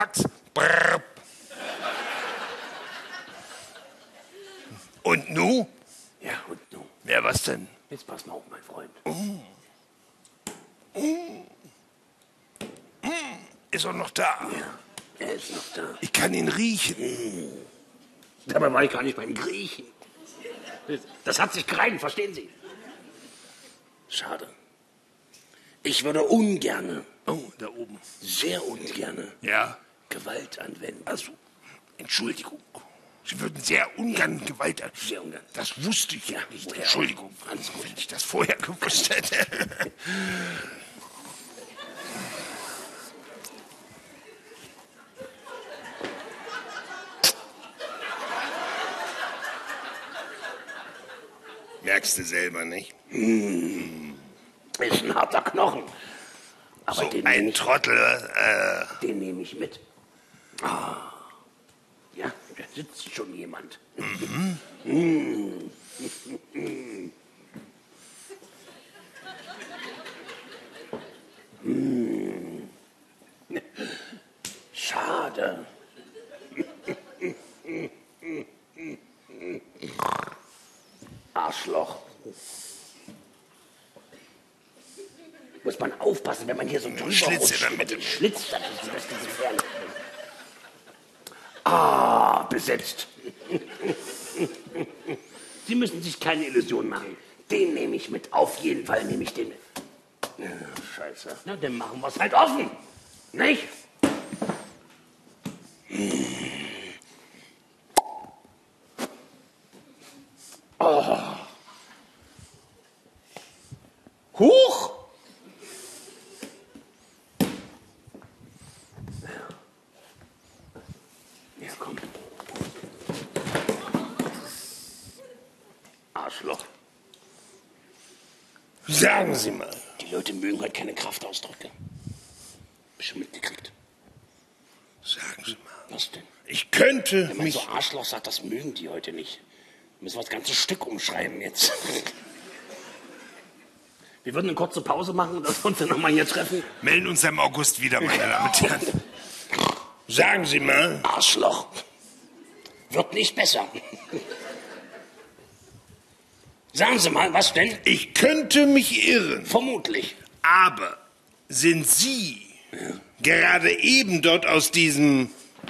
Brrr. Und nu? Ja, und nu? Ja, was denn? Jetzt pass mal auf, mein Freund. Ist er noch da? Ja, er ist noch da. Ich kann ihn riechen. Dabei war ich gar nicht beim Griechen. Das hat sich gereimt, verstehen Sie? Schade. Ich würde ungerne, Da oben. sehr ungerne, Ja. Gewalt anwenden. Also, Entschuldigung. Sie würden sehr ungern Gewalt an. Sehr ungern. Das wusste ich ja Ja, nicht. woher Entschuldigung, wenn ich das vorher gewusst hätte. Merkst du selber, nicht? Ist ein harter Knochen. Aber So den ein nehme ich, Trottel. den nehme ich mit. Ah. Ja, da sitzt schon jemand. Schade. Arschloch. Muss man aufpassen, wenn man hier so drüber Schlitz in der rutscht. Mitte. Schlitz, das ist gefährlich. Ah, besetzt. Sie müssen sich keine Illusion machen. Den nehme ich mit. Auf jeden Fall nehme ich den mit. Ja, scheiße. Na, dann machen wir es halt offen. Nicht? Oh. Huch! Ja, komm. Arschloch. Sagen Sie mal. Die Leute mögen heute keine Kraftausdrücke. Hab ich schon mitgekriegt. Sagen Sie mal. Was denn? Ich könnte Wenn man mich... so Arschloch sagt, das mögen die heute nicht. Müssen wir das ganze Stück umschreiben jetzt. Wir würden eine kurze Pause machen, dass wir uns dann nochmal hier treffen. Melden uns im August wieder, meine Damen und Herren. Sagen Sie mal. Arschloch. Wird nicht besser. Sagen Sie mal, was denn? Ich könnte mich irren, Vermutlich. aber sind Sie gerade eben dort aus diesem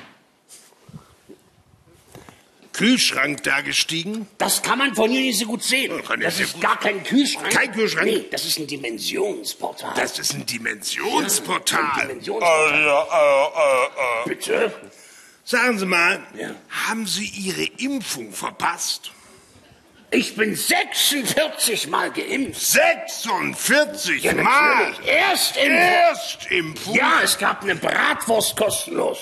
Kühlschrank da gestiegen? Das kann man von hier nicht so gut sehen. Ja, kann ich Das sehr ist gut. gar kein Kühlschrank. Kein Kühlschrank? Nee, das ist ein Dimensionsportal. Das ist ein Dimensionsportal. Ein Dimensionsportal. Bitte? Sagen Sie mal, Ja. haben Sie Ihre Impfung verpasst? Ich bin 46 Mal geimpft. 46 Ja, Mal! natürlich. Erstimpfung. Erstimpfung? Ja, es gab eine Bratwurst kostenlos.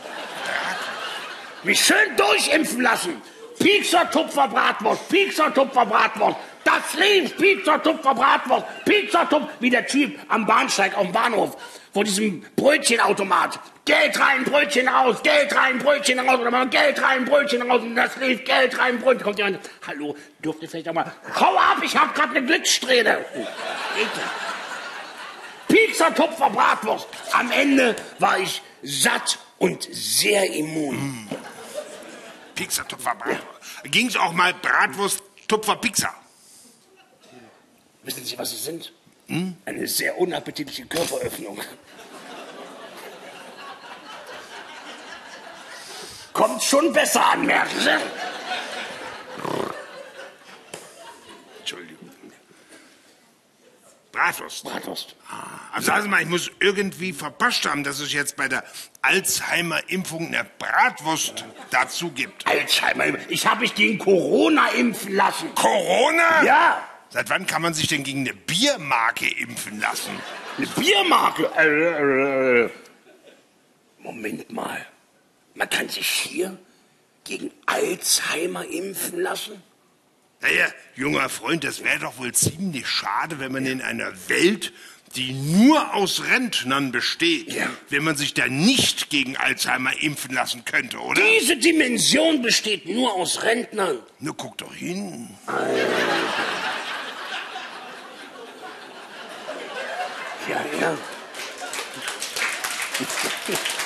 Mich schön durchimpfen lassen. Piekser, Tupfer, Bratwurst. Piekser, Tupfer, Bratwurst. Das lief. Piekser, Tupfer, Bratwurst. Piekser, Tupfer. Wie der Typ am Bahnsteig, auf dem Bahnhof. Vor diesem Brötchenautomat. Geld rein, Brötchen raus. Geld rein, Brötchen raus. Oder mal Geld rein, Brötchen raus. Und das lief. Geld rein, Brötchen. Kommt jemand. Hallo, dürft ihr vielleicht auch mal. Hau ab, ich hab grad eine Glückssträhne. Piekser, Tupfer, Bratwurst. Am Ende war ich satt und sehr immun. Pixar, Tupfer, Bratwurst. Ging's auch mal Bratwurst, Tupfer, Pixar? Wissen Sie, was Sie sind? Eine sehr unappetitliche Körperöffnung. Kommt schon besser an, merken Sie? Entschuldigung. Bratwurst. Bratwurst. Also sagen Sie mal, ich muss irgendwie verpasst haben, dass es jetzt bei der Alzheimer-Impfung eine Bratwurst dazu gibt. Alzheimer, ich habe mich gegen Corona impfen lassen. Corona? Ja, Seit wann kann man sich denn gegen eine Biermarke impfen lassen? eine Biermarke. Moment mal. Man kann sich hier gegen Alzheimer impfen lassen? Naja, junger Freund, das wäre doch wohl ziemlich schade, wenn man in einer Welt, die nur aus Rentnern besteht, Ja. wenn man sich da nicht gegen Alzheimer impfen lassen könnte, oder? Diese Dimension besteht nur aus Rentnern. Na, guck doch hin. Ja, ja.